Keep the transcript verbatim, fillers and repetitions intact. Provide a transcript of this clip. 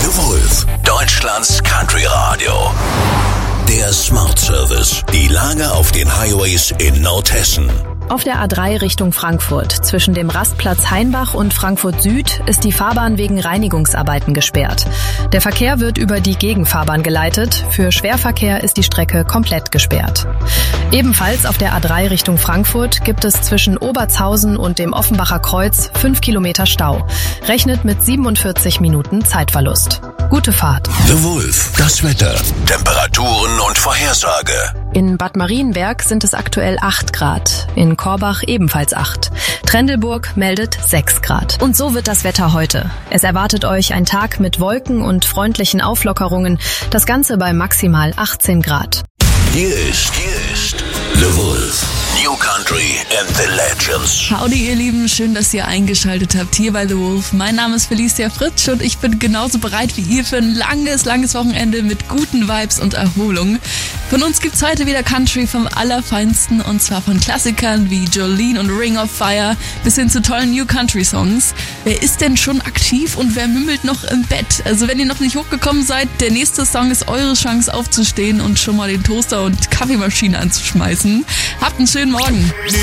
The Wolf, Deutschlands Country Radio. Der Smart Service. Die Lage auf den Highways in Nordhessen. Auf der A drei Richtung Frankfurt, zwischen dem Rastplatz Hainbach und Frankfurt Süd, ist die Fahrbahn wegen Reinigungsarbeiten gesperrt. Der Verkehr wird über die Gegenfahrbahn geleitet. Für Schwerverkehr ist die Strecke komplett gesperrt. Ebenfalls auf der A drei Richtung Frankfurt gibt es zwischen Obertshausen und dem Offenbacher Kreuz fünf Kilometer Stau. Rechnet mit siebenundvierzig Minuten Zeitverlust. Gute Fahrt. The Wolf, das Wetter, Temperaturen und Vorhersage. In Bad Marienberg sind es aktuell acht Grad, in Korbach ebenfalls acht. Trendelburg meldet sechs Grad. Und so wird das Wetter heute. Es erwartet euch ein Tag mit Wolken und freundlichen Auflockerungen, das Ganze bei maximal achtzehn Grad. Hier ist, hier ist The Wolf. New Country and the Legends. Howdy ihr Lieben, schön, dass ihr eingeschaltet habt hier bei The Wolf. Mein Name ist Felicia Fritsch und ich bin genauso bereit wie ihr für ein langes, langes Wochenende mit guten Vibes und Erholung. Von uns gibt's heute wieder Country vom Allerfeinsten, und zwar von Klassikern wie Jolene und Ring of Fire bis hin zu tollen New Country Songs. Wer ist denn schon aktiv und wer mümmelt noch im Bett? Also wenn ihr noch nicht hochgekommen seid, der nächste Song ist eure Chance aufzustehen und schon mal den Toaster und Kaffeemaschine anzuschmeißen. Habt einen schönen Morgen.